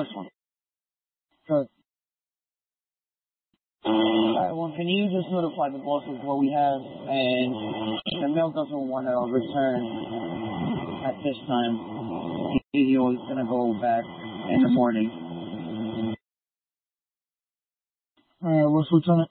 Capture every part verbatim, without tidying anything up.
West one. Good. Alright, well, can you just notify the boss of what we have, and the mail doesn't want to return at this time. He was going to go back in the morning. Alright, what's Lieutenant?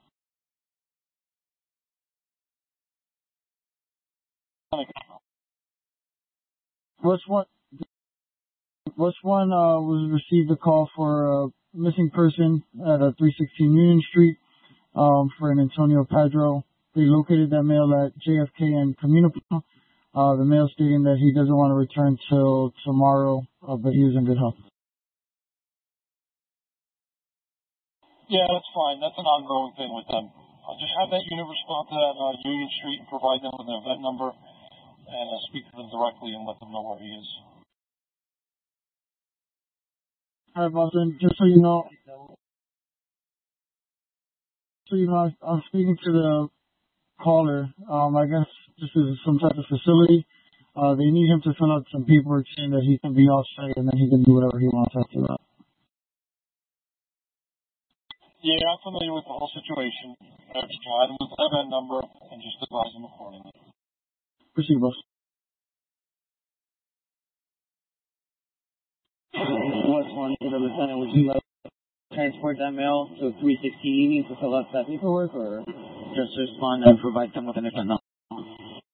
What's one? What's one uh, was received a call for a missing person at uh, three sixteen Union Street um, for an Antonio Padro. They located that male at J F K and Camino. Uh, the male stating that he doesn't want to return till tomorrow, uh, but he is in good health. Yeah, that's fine. That's an ongoing thing with them. I'll just have that unit respond to that uh, Union Street and provide them with an event number and uh, speak to them directly and let them know where he is. All right, boss. And just so you know, so you know, I'm speaking to the caller. Um, I guess this is some type of facility. Uh, they need him to fill out some paperwork saying that he can be off site and then he can do whatever he wants after that. Yeah, I'm familiar with the whole situation. I just provide him with the event number and just advise him accordingly. Proceed, boss. West one, to the lieutenant, would you like to transport that mail to three sixteen Union to fill out that paperwork, or just respond and provide them with an event number?